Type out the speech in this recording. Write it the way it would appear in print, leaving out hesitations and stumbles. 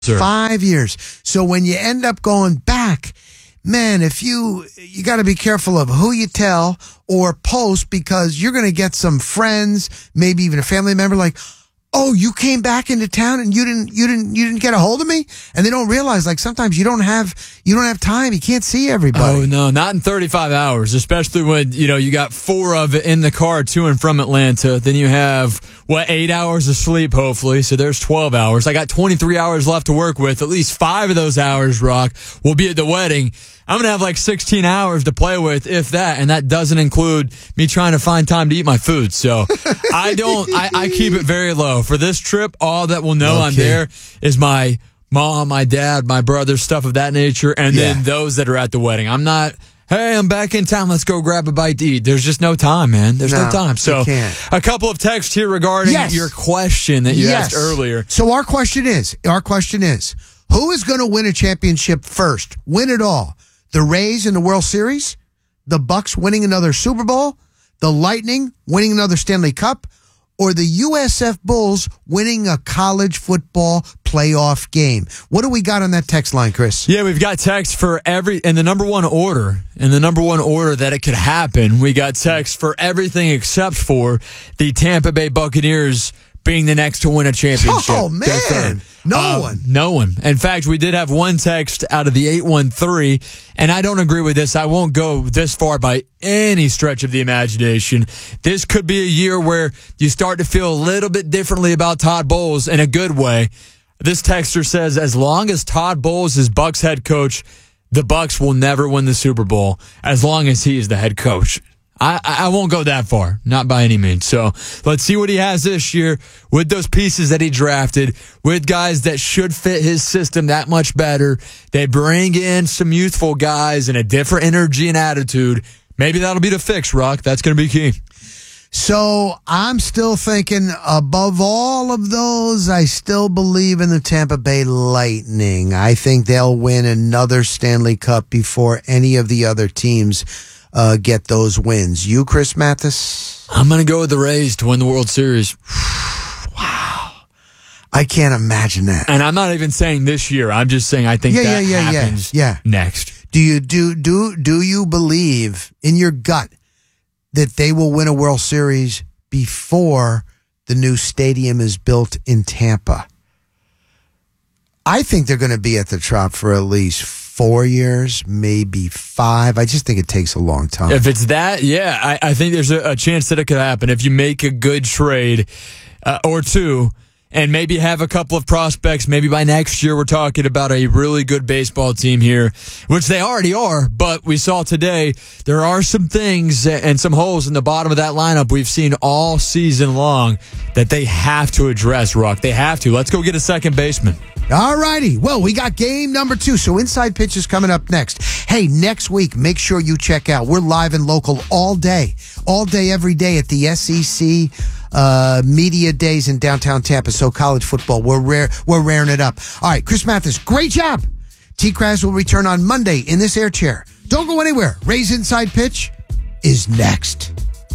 Sir. 5 years. So when you end up going back, man, if you got to be careful of who you tell or post, because you're going to get some friends, maybe even a family member like, oh, you came back into town and you didn't get a hold of me? And they don't realize, like, sometimes you don't have time. You can't see everybody. Oh, no, not in 35 hours, especially when, you got 4 of it in the car to and from Atlanta. Then you have, 8 hours of sleep, hopefully. So there's 12 hours. I got 23 hours left to work with. At least 5 of those hours, Rock, will be at the wedding. I'm going to have like 16 hours to play with, if that, and that doesn't include me trying to find time to eat my food. So I keep it very low. For this trip, all that will know I'm there is my mom, my dad, my brother, stuff of that nature, and then those that are at the wedding. I'm not, hey, I'm back in town, let's go grab a bite to eat. There's just no time, man. There's no time. So a couple of texts here regarding your question that you asked earlier. So our question is, who is going to win a championship first? Win it all. The Rays in the World Series, the Bucks winning another Super Bowl, the Lightning winning another Stanley Cup, or the USF Bulls winning a college football playoff game. What do we got on that text line, Chris? Yeah, we've got text for in the number one order that it could happen. We got text for everything except for the Tampa Bay Buccaneers being the next to win a championship. Oh, man. No one. In fact, we did have one text out of the 813, and I don't agree with this. I won't go this far by any stretch of the imagination. This could be a year where you start to feel a little bit differently about Todd Bowles in a good way. This texter says, as long as Todd Bowles is Bucs head coach, the Bucs will never win the Super Bowl as long as he is the head coach. I won't go that far, not by any means. So let's see what he has this year with those pieces that he drafted, with guys that should fit his system that much better. They bring in some youthful guys and a different energy and attitude. Maybe that'll be the fix, Rock. That's going to be key. So I'm still thinking, above all of those, I still believe in the Tampa Bay Lightning. I think they'll win another Stanley Cup before any of the other teams get those wins. You, Chris Mathis? I'm going to go with the Rays to win the World Series. Wow. I can't imagine that. And I'm not even saying this year. I'm just saying I think that happens next. Do you believe in your gut that they will win a World Series before the new stadium is built in Tampa? I think they're going to be at the Trop for at least 4 years, maybe 5. I just think it takes a long time. If it's that, I think there's a chance that it could happen if you make a good trade or two and maybe have a couple of prospects. Maybe by next year we're talking about a really good baseball team here, which they already are, but we saw today there are some things and some holes in the bottom of that lineup we've seen all season long that they have to address, Rock. They have to. Let's go get a second baseman. All righty. Well, we got game number 2. So Inside Pitch is coming up next. Hey, next week, make sure you check out. We're live and local all day, every day at the SEC Media Days in downtown Tampa. So college football, we're raring it up. All right, Chris Mathis, great job. T-Kraz will return on Monday in this air chair. Don't go anywhere. Ray's Inside Pitch is next.